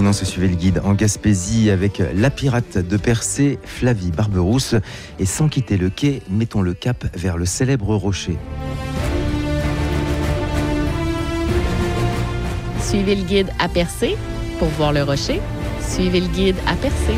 terminons ce Suivez le guide en Gaspésie avec la pirate de Percé, Flavie Barberousse. Et sans quitter le quai, mettons le cap vers le célèbre rocher. Suivez le guide à Percé pour voir le rocher. Suivez le guide à Percé.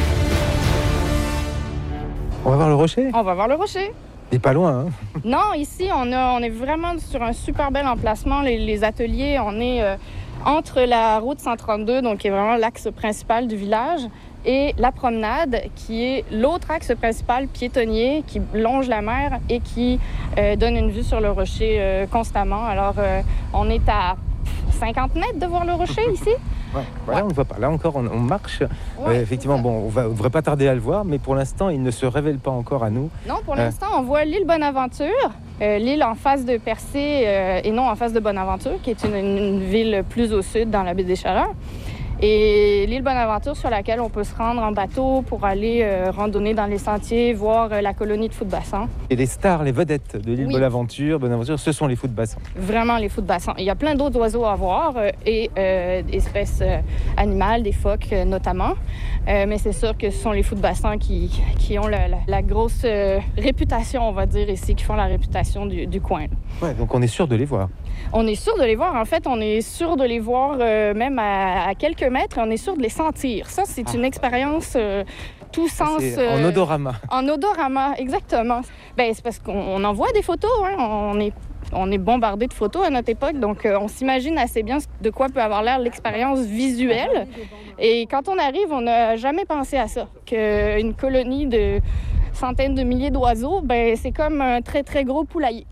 On va voir le rocher? On va voir le rocher. Il n'est pas loin, hein? Non, ici, on est vraiment sur un super bel emplacement. Les ateliers, on est entre la route 132, donc qui est vraiment l'axe principal du village, et la promenade, qui est l'autre axe principal piétonnier qui longe la mer et qui donne une vue sur le rocher constamment. Alors, on est à 50 mètres de voir le rocher ici. Ouais. Voilà, on ne voit pas. Là encore, on marche. Ouais, effectivement, on ne devrait pas tarder à le voir, mais pour l'instant, il ne se révèle pas encore à nous. Non, pour l'instant, on voit l'île Bonaventure, l'île en face de Percé et non en face de Bonaventure, qui est une ville plus au sud dans la baie des Chaleurs. Et l'île Bonaventure sur laquelle on peut se rendre en bateau pour aller randonner dans les sentiers, voir la colonie de fous de bassin. Et les stars, les vedettes de l'île Bonaventure, ce sont les fous de bassin. Vraiment les fous de bassin. Il y a plein d'autres oiseaux à voir et espèces animales, des phoques notamment. Mais c'est sûr que ce sont les fous de bassin qui ont la grosse réputation, on va dire ici, qui font la réputation du coin. Ouais, donc on est sûr de les voir. On est sûr de les voir. En fait, on est sûr de les voir même à quelques mètres. On est sûr de les sentir. Ça, c'est une expérience tout sens... en odorama. En odorama, exactement. Ben, c'est parce qu'on en voit des photos. Hein. On est bombardé de photos à notre époque, donc on s'imagine assez bien de quoi peut avoir l'air l'expérience visuelle. Et quand on arrive, on n'a jamais pensé à ça. Qu'une colonie de centaines de milliers d'oiseaux, ben, c'est comme un très, très gros poulailler.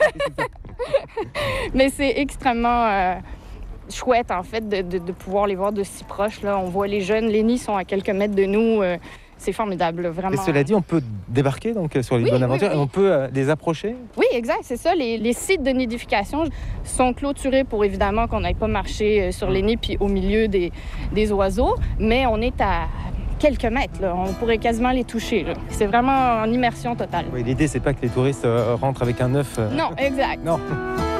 Mais c'est extrêmement chouette, en fait, de pouvoir les voir de si proche. Là. On voit les jeunes, les nids sont à quelques mètres de nous. C'est formidable, vraiment. Et cela dit, on peut débarquer donc, sur l'île Bonaventure et on peut les approcher? Oui, exact, c'est ça. Les sites de nidification sont clôturés pour évidemment qu'on n'aille pas marcher sur les nids puis au milieu des oiseaux, mais on est à quelques mètres. Là. On pourrait quasiment les toucher. Là. C'est vraiment en immersion totale. Oui, l'idée, c'est pas que les touristes rentrent avec un œuf. Non, exact. Non.